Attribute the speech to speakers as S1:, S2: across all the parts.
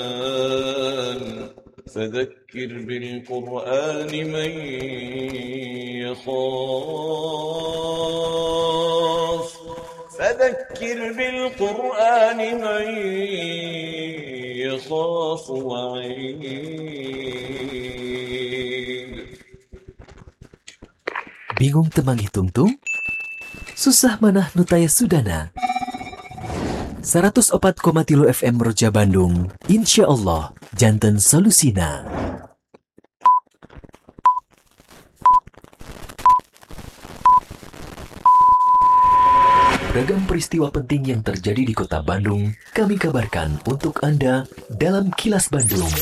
S1: فذكر بالقرآن من يخاف فذكر بالقرآن من يخاف وعيد.
S2: Bingung temangi tungtung? Susah manah nutaya sudana. 104,3 FM Roja Bandung, insya Allah, janten solusina. Beragam peristiwa penting yang terjadi di kota Bandung, kami kabarkan untuk Anda dalam Kilas Bandung.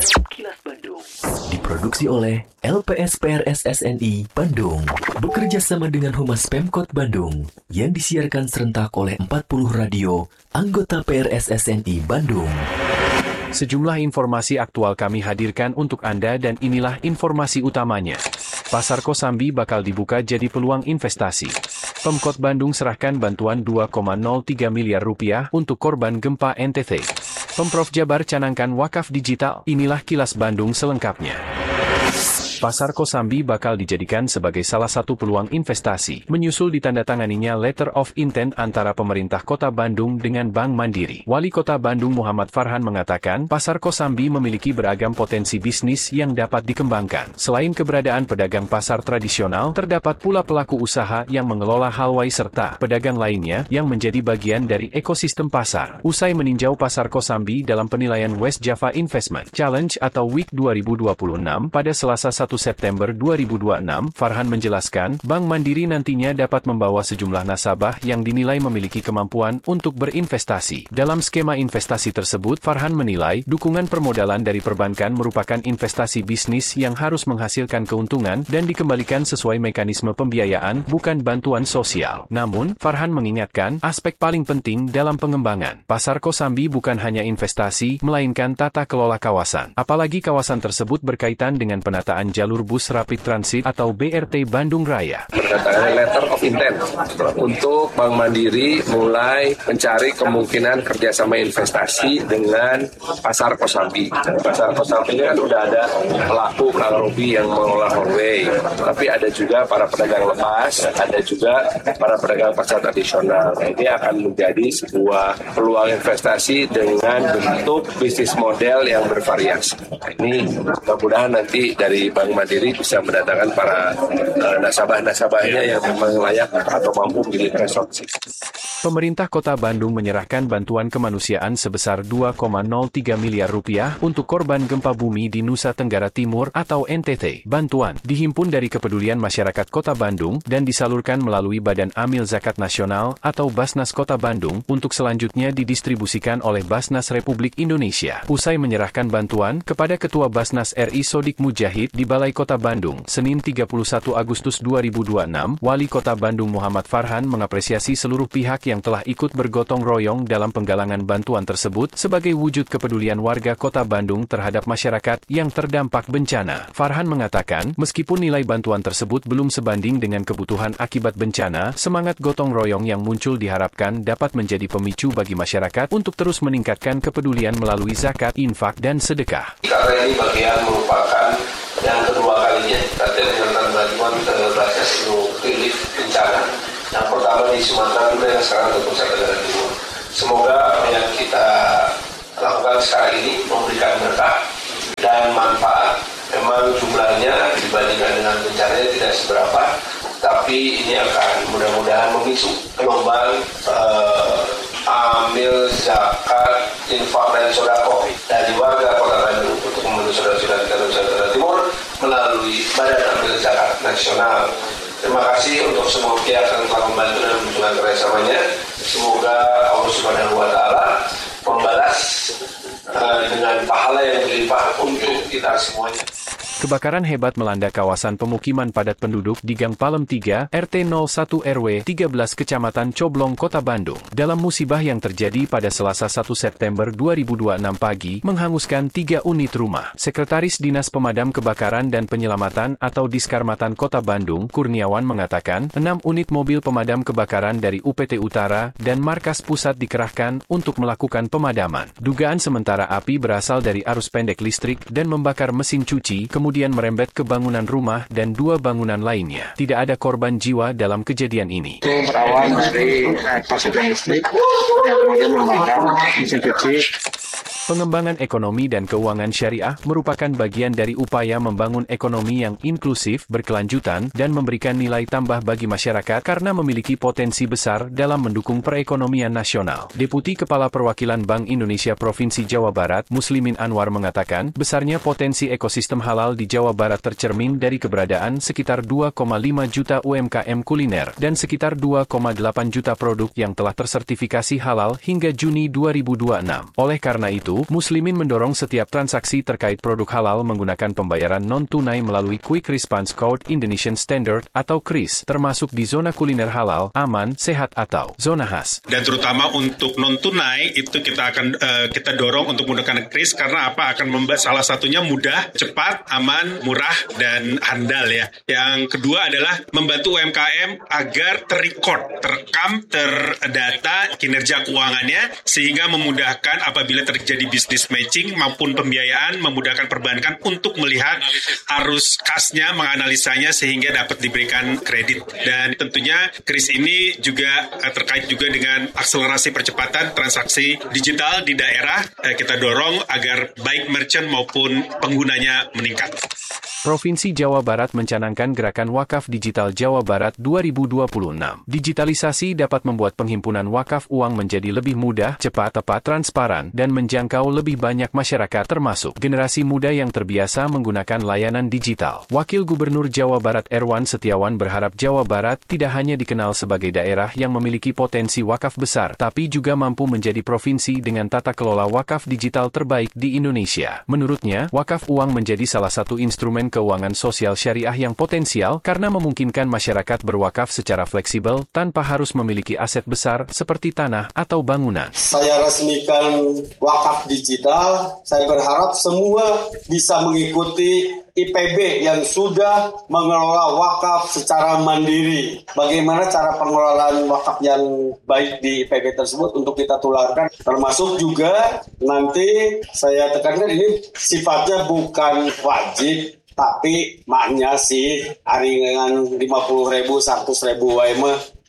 S2: Diproduksi oleh LPS PRS SNI Bandung, bekerja sama dengan Humas Pemkot Bandung, yang disiarkan serentak oleh 40 radio anggota PRS SNI Bandung.
S3: Sejumlah informasi aktual kami hadirkan untuk Anda dan inilah informasi utamanya. Pasar Kosambi bakal dibuka jadi peluang investasi. Pemkot Bandung serahkan bantuan 2,03 miliar rupiah untuk korban gempa NTT. Pemprov Jabar canangkan wakaf digital, inilah Kilas Bandung selengkapnya. Pasar Kosambi bakal dijadikan sebagai salah satu peluang investasi, menyusul ditandatanganinya Letter of Intent antara pemerintah Kota Bandung dengan Bank Mandiri. Wali Kota Bandung Muhammad Farhan mengatakan, Pasar Kosambi memiliki beragam potensi bisnis yang dapat dikembangkan. Selain keberadaan pedagang pasar tradisional, terdapat pula pelaku usaha yang mengelola halway serta pedagang lainnya yang menjadi bagian dari ekosistem pasar. Usai meninjau Pasar Kosambi dalam penilaian West Java Investment Challenge atau WIC 2026 pada Selasa 1 September 2026, Farhan menjelaskan, Bank Mandiri nantinya dapat membawa sejumlah nasabah yang dinilai memiliki kemampuan untuk berinvestasi. Dalam skema investasi tersebut, Farhan menilai, dukungan permodalan dari perbankan merupakan investasi bisnis yang harus menghasilkan keuntungan dan dikembalikan sesuai mekanisme pembiayaan, bukan bantuan sosial. Namun, Farhan mengingatkan, aspek paling penting dalam pengembangan Pasar Kosambi bukan hanya investasi, melainkan tata kelola kawasan. Apalagi kawasan tersebut berkaitan dengan penataan jalur bus rapid transit atau BRT Bandung Raya.
S4: Berdasarkan letter of intent untuk Bank Mandiri mulai mencari kemungkinan kerjasama investasi dengan Pasar Kosambi. Pasar Kosambi ini kan sudah ada pelaku Robi yang mengelola hallway, tapi ada juga para pedagang lepas, ada juga para pedagang pasar tradisional. Ini akan menjadi sebuah peluang investasi dengan bentuk bisnis model yang bervariasi. Ini mudah-mudahan nanti dari Bank Mandiri bisa mendatangkan para nasabah-nasabahnya yang memang layak atau mampu menjadi investor.
S3: Pemerintah Kota Bandung menyerahkan bantuan kemanusiaan sebesar 2,03 miliar rupiah untuk korban gempa bumi di Nusa Tenggara Timur atau NTT. Bantuan dihimpun dari kepedulian masyarakat Kota Bandung dan disalurkan melalui Badan Amil Zakat Nasional atau Basnas Kota Bandung untuk selanjutnya didistribusikan oleh Basnas Republik Indonesia. Usai menyerahkan bantuan kepada Ketua Basnas RI Sodik Mujahid di Balai Kota Bandung, Senin 31 Agustus 2026, Wali Kota Bandung Muhammad Farhan mengapresiasi seluruh pihak yang telah ikut bergotong royong dalam penggalangan bantuan tersebut sebagai wujud kepedulian warga Kota Bandung terhadap masyarakat yang terdampak bencana. Farhan mengatakan, meskipun nilai bantuan tersebut belum sebanding dengan kebutuhan akibat bencana, semangat gotong royong yang muncul diharapkan dapat menjadi pemicu bagi masyarakat untuk terus meningkatkan kepedulian melalui zakat, infak, dan sedekah.
S5: Karena ini bagian merupakan yang kedua kalinya kita menyerahkan bantuan ke Basnas Relief Bencana. Yang pertama di Sumatera Utara, yang sekarang di Nusa Tenggara Timur. Semoga yang kita lakukan sekarang ini memberikan berkah dan manfaat. Memang jumlahnya dibandingkan dengan bencananya tidak seberapa, tapi ini akan mudah-mudahan memicu gelombang amil zakat, infak dan sodako dari warga Kota Bandung untuk memenuhi saudara-saudara kita Nusa Tenggara Timur melalui Badan Amil Zakat Nasional. Terima kasih untuk semua pihak yang telah membantu dan menunjukkan kerjasamanya. Semoga Allah Subhanahu wa Ta'ala membalas dengan pahala yang berlimpah untuk kita semuanya.
S3: Kebakaran hebat melanda kawasan pemukiman padat penduduk di Gang Palem 3, RT 01 RW 13 Kecamatan Coblong, Kota Bandung. Dalam musibah yang terjadi pada Selasa 1 September 2026 pagi, menghanguskan 3 unit rumah. Sekretaris Dinas Pemadam Kebakaran dan Penyelamatan atau Diskarmatan Kota Bandung, Kurniawan mengatakan, 6 unit mobil pemadam kebakaran dari UPT Utara dan Markas Pusat dikerahkan untuk melakukan pemadaman. Dugaan sementara api berasal dari arus pendek listrik dan membakar mesin cuci, kemudian merembet ke bangunan rumah dan 2 bangunan lainnya. Tidak ada korban jiwa dalam kejadian ini.
S6: Itu berawal dari korsleting listrik, kemudian membakar mesin cuci.
S3: Pengembangan ekonomi dan keuangan syariah merupakan bagian dari upaya membangun ekonomi yang inklusif, berkelanjutan, dan memberikan nilai tambah bagi masyarakat karena memiliki potensi besar dalam mendukung perekonomian nasional. Deputi Kepala Perwakilan Bank Indonesia Provinsi Jawa Barat, Muslimin Anwar mengatakan, besarnya potensi ekosistem halal di Jawa Barat tercermin dari keberadaan sekitar 2,5 juta UMKM kuliner dan sekitar 2,8 juta produk yang telah tersertifikasi halal hingga Juni 2026. Oleh karena itu, Muslimin mendorong setiap transaksi terkait produk halal menggunakan pembayaran non-tunai melalui Quick Response Code Indonesian Standard atau KRIS, termasuk di zona kuliner halal, aman, sehat atau zona khas.
S7: Dan terutama untuk non-tunai itu kita dorong untuk menggunakan KRIS karena apa? Akan membuat salah satunya mudah, cepat, aman, murah dan handal ya. Yang kedua adalah membantu UMKM agar terekam, terdata kinerja keuangannya sehingga memudahkan apabila terjadi bisnis matching maupun pembiayaan, memudahkan perbankan untuk melihat arus kasnya, menganalisanya sehingga dapat diberikan kredit. Dan tentunya KRIS ini juga terkait juga dengan akselerasi percepatan transaksi digital di daerah. Kita dorong agar baik merchant maupun penggunanya meningkat.
S3: Provinsi Jawa Barat mencanangkan Gerakan Wakaf Digital Jawa Barat 2026. Digitalisasi dapat membuat penghimpunan wakaf uang menjadi lebih mudah, cepat, tepat, transparan, dan menjangkau lebih banyak masyarakat termasuk generasi muda yang terbiasa menggunakan layanan digital. Wakil Gubernur Jawa Barat Erwan Setiawan berharap Jawa Barat tidak hanya dikenal sebagai daerah yang memiliki potensi wakaf besar, tapi juga mampu menjadi provinsi dengan tata kelola wakaf digital terbaik di Indonesia. Menurutnya, wakaf uang menjadi salah satu instrumen keuangan sosial syariah yang potensial karena memungkinkan masyarakat berwakaf secara fleksibel tanpa harus memiliki aset besar seperti tanah atau bangunan.
S8: Saya resmikan wakaf digital. Saya berharap semua bisa mengikuti IPB yang sudah mengelola wakaf secara mandiri. Bagaimana cara pengelolaan wakaf yang baik di IPB tersebut untuk kita tularkan. Termasuk juga nanti saya tekankan ini sifatnya bukan wajib, tapi maknya sih dengan 50.000, 100.000 WM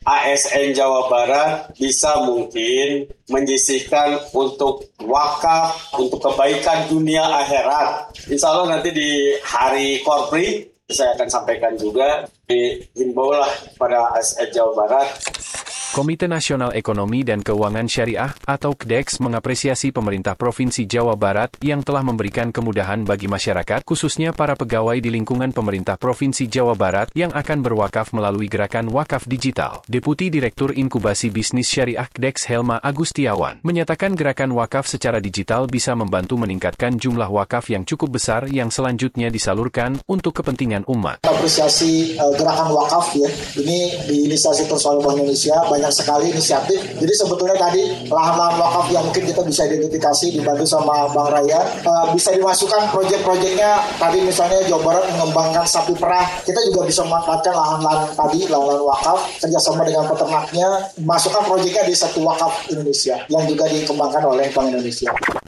S8: ASN Jawa Barat bisa mungkin menyisihkan untuk wakaf, untuk kebaikan dunia akhirat. Insya Allah nanti di hari Korpri saya akan sampaikan juga, dihimbaulah pada ASN Jawa Barat.
S3: Komite Nasional Ekonomi dan Keuangan Syariah atau KDEX mengapresiasi pemerintah Provinsi Jawa Barat yang telah memberikan kemudahan bagi masyarakat, khususnya para pegawai di lingkungan pemerintah Provinsi Jawa Barat yang akan berwakaf melalui gerakan wakaf digital. Deputi Direktur Inkubasi Bisnis Syariah KDEX Helma Agustiawan menyatakan gerakan wakaf secara digital bisa membantu meningkatkan jumlah wakaf yang cukup besar yang selanjutnya disalurkan untuk kepentingan umat.
S6: Apresiasi gerakan wakaf ya, ini diinisiasi terus oleh Bank Indonesia, banyak sekali inisiatif. Jadi sebetulnya tadi lahan-lahan wakaf yang mungkin kita bisa identifikasi dibantu sama Bank Raya, bisa dimasukkan proyek-proyeknya. Tadi misalnya Jawa Barat mengembangkan sapi perah, kita juga bisa memanfaatkan lahan-lahan tadi, lahan-lahan wakaf, kerjasama dengan peternaknya, masukkan proyeknya di satu wakaf Indonesia yang juga dikembangkan oleh Bank Indonesia.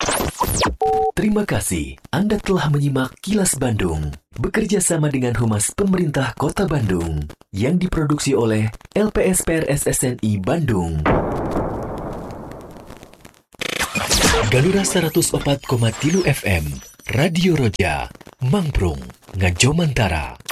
S2: Terima kasih Anda telah menyimak Kilas Bandung bekerja sama dengan Humas Pemerintah Kota Bandung yang diproduksi oleh LPSPR SSNI Bandung. Galura 104,3 FM Radio Roja Mangprung Ngajomantara.